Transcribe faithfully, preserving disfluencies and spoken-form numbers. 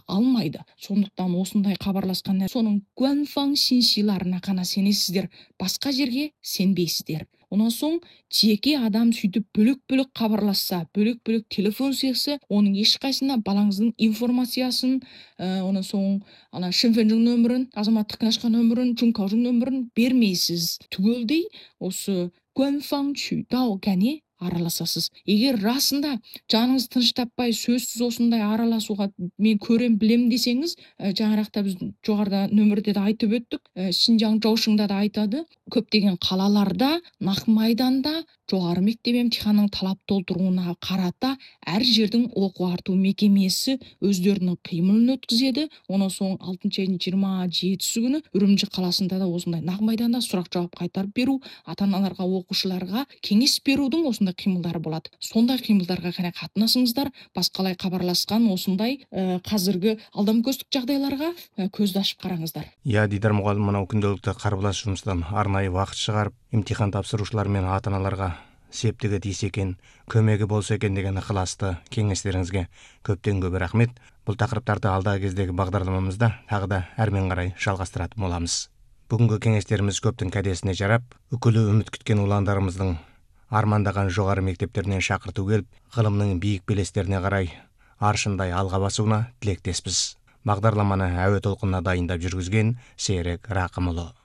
алмайды. Сондықтан осындай хабарласқанда соның гуанфаң синсиларына қана сенесіздер, басқа жерге сенбейсіздер. Онан соң жеке адам сөйтіп бөлек-бөлек хабарласса, бөлек-бөлек телефон сөйлесе, оның ешқайсына балаңыздың информациясын, ә, онан соң ана шенфенжің нөмірін, азаматтық книжка нөмірін, чункаужың нөмірін бермейсіз. Түгелдей осы гуанфаң чүйдау кәне араласасыз. Егер расында жаныңыз тыныш таппай сөзсіз осындай араласуға мен көрем білем десеңіз, ә, жаңарақта біз жоғарыда нөмірде де айтып өттік, ә, Шинжаң Жоушыңда да айтады, көптеген қалаларда, нақ майданда жоғары мектеп емтиханның талап толтыруына қарата әр жердің оқу арту мекемесі өздерінің қимылын өткізеді. Онан соң алтыншы айдың жиырма жетісі күні Үрімжі қаласында да осындай нақ майданда сұрақ жауап қайтарып беру, ата-аналарға, оқушыларға кеңес берудің осындай қимылдары болады. Сондай қимылдарға қане қатынасыңыздар, басқалай хабарласқан осындай ә, қазіргі алдамкөстік жағдайларға ә, көзді ашып қараңыздар. Иә, Дидар мұғалім, мынау күнделікті қарбалас жұмыстан арнайы уақыт шығарып, имтихан тапсырушылар мен ата-аналарға септігі тисе екен, көмегі болса екен деген ықыласты кеңестеріңізге көптен көп рахмет. Бұл тақырыптарды алдағы кездегі бағдарламамызда тағы да әрмен қарай жалғастыратын боламыз. Бүгінгі кеңестеріміз көптің кәдесіне жарап, үкілі үміт күткен ұландарымыздың армандаған жоғары мектептерінен шақырту келіп, ғылымның биік белестеріне қарай аршындай алға басуына тілектеспіз. Бағдарламаны әуе толқынына дайындап жүргізген Серік Рақымұлы.